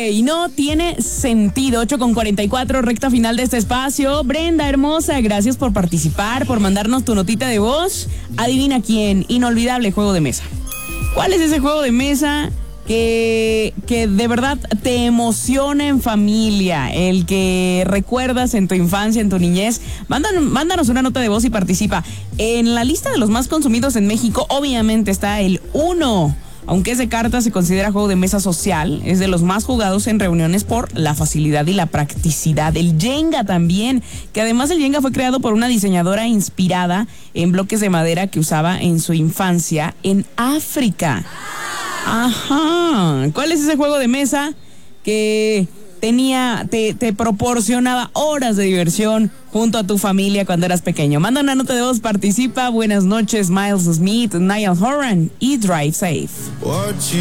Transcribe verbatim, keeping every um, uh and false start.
y no tiene sentido. ocho con cuarenta y cuatro, recta final de este espacio. Brenda, hermosa, gracias por participar, por mandarnos tu notita de voz. Adivina quién, inolvidable juego de mesa. ¿Cuál es ese juego de mesa que, que de verdad te emociona en familia? El que recuerdas en tu infancia, en tu niñez. Mándanos, mándanos una nota de voz y participa. En la lista de los más consumidos en México, obviamente está el uno. Aunque es de cartas, se considera juego de mesa social. Es de los más jugados en reuniones por la facilidad y la practicidad. El Jenga también, que además el Jenga fue creado por una diseñadora inspirada en bloques de madera que usaba en su infancia en África. Ajá. ¿Cuál es ese juego de mesa que tenía, te, te proporcionaba horas de diversión junto a tu familia cuando eras pequeño? Manda una nota de voz, participa. Buenas noches, Miles Smith, Niall Horan y Drive Safe.